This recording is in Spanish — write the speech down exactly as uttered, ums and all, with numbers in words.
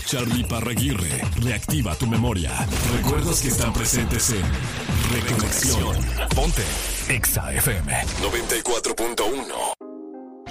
Charlie Parraguirre reactiva tu memoria. Recuerdos que están presentes en Reconexión. Ponte Exa F M noventa y cuatro punto uno.